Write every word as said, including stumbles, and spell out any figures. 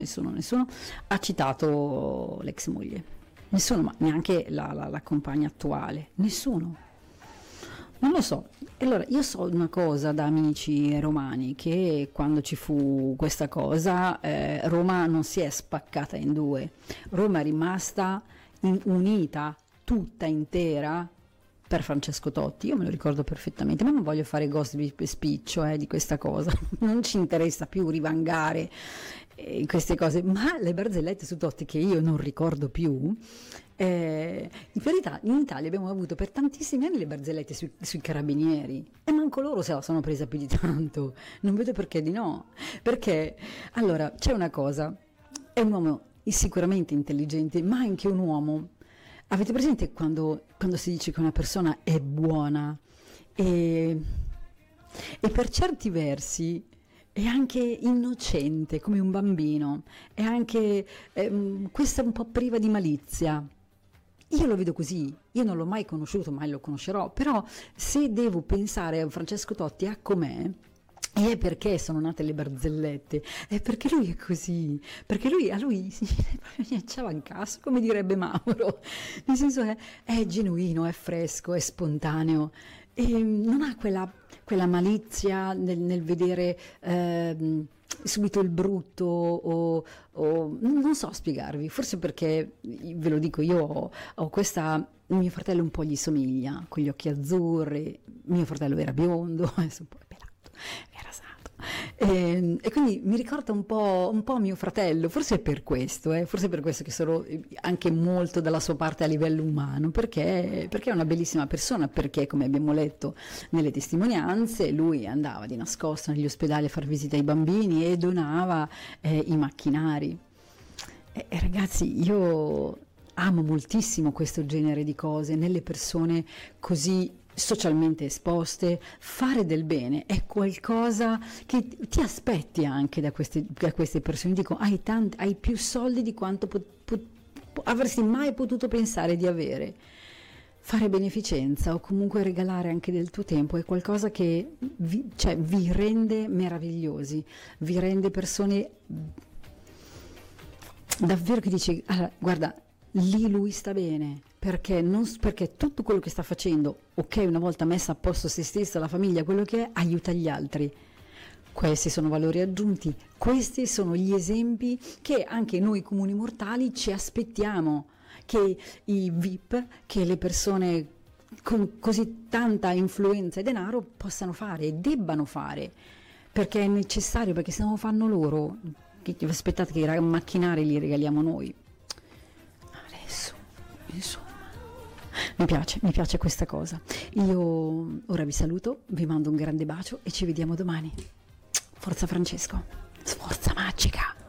nessuno, nessuno ha citato l'ex moglie, nessuno, ma neanche la, la, la compagna attuale, nessuno, non lo so. E allora io so una cosa da amici romani, che quando ci fu questa cosa eh, Roma non si è spaccata in due, Roma è rimasta in, unita tutta intera per Francesco Totti. Io me lo ricordo perfettamente, ma non voglio fare gossip spiccio eh, di questa cosa, non ci interessa più rivangare eh, queste cose, ma le barzellette su Totti che io non ricordo più, eh, in verità in Italia abbiamo avuto per tantissimi anni le barzellette sui, sui carabinieri, e manco loro se la sono presa più di tanto, non vedo perché di no, perché allora c'è una cosa, è un uomo sicuramente intelligente, ma anche un uomo. Avete presente quando, quando si dice che una persona è buona e, e per certi versi è anche innocente come un bambino, è anche ehm, questa un po' priva di malizia? Io lo vedo così, io non l'ho mai conosciuto, mai lo conoscerò, però se devo pensare a Francesco Totti a com'è, e è perché sono nate le barzellette, è perché lui è così, perché lui a lui si acciava in caso, come direbbe Mauro, nel senso è, è genuino, è fresco, è spontaneo, e non ha quella, quella malizia nel, nel vedere eh, subito il brutto o, o non so spiegarvi, forse perché ve lo dico, io ho, ho questa, mio fratello un po' gli somiglia, con gli occhi azzurri, mio fratello era biondo, adesso un po' è pelato, è rasato, e, e quindi mi ricorda un po', un po' mio fratello, forse è per questo, eh, forse è per questo che sono anche molto dalla sua parte a livello umano, perché, perché è una bellissima persona, perché come abbiamo letto nelle testimonianze lui andava di nascosto negli ospedali a far visita ai bambini e donava eh, i macchinari. E, e ragazzi, io amo moltissimo questo genere di cose nelle persone così socialmente esposte. Fare del bene è qualcosa che ti aspetti anche da queste, da queste persone. Dico, hai, tanti, hai più soldi di quanto pot, pot, avresti mai potuto pensare di avere. Fare beneficenza o comunque regalare anche del tuo tempo è qualcosa che vi, cioè, vi rende meravigliosi, vi rende persone davvero che dici, allora, guarda, lì lui sta bene, perché, non, perché tutto quello che sta facendo, ok, una volta messa a posto se stessa, la famiglia, quello che è, aiuta gli altri. Questi sono valori aggiunti, questi sono gli esempi che anche noi comuni mortali ci aspettiamo, che i V I P, che le persone con così tanta influenza e denaro possano fare e debbano fare, perché è necessario, perché se non lo fanno loro, che, aspettate che i macchinari li regaliamo noi. Adesso, insomma, mi piace, mi piace questa cosa. Io ora vi saluto, vi mando un grande bacio e ci vediamo domani. Forza Francesco, sforza magica!